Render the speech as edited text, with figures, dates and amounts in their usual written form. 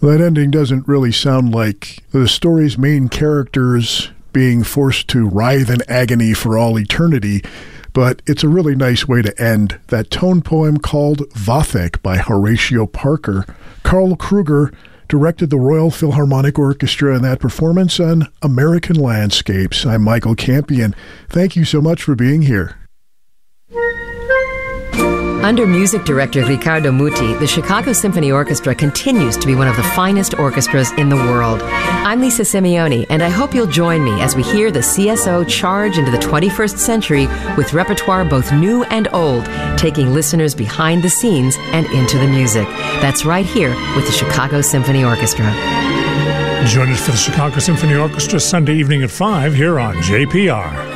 That ending doesn't really sound like the story's main characters being forced to writhe in agony for all eternity, but it's a really nice way to end that tone poem called Vathek by Horatio Parker. Karl Kruger directed the Royal Philharmonic Orchestra in that performance on American Landscapes. I'm Michael Campion. Thank you so much for being here. Under music director Riccardo Muti, the Chicago Symphony Orchestra continues to be one of the finest orchestras in the world. I'm Lisa Simeone, and I hope you'll join me as we hear the CSO charge into the 21st century with repertoire both new and old, taking listeners behind the scenes and into the music. That's right here with the Chicago Symphony Orchestra. Join us for the Chicago Symphony Orchestra Sunday evening at 5 here on JPR.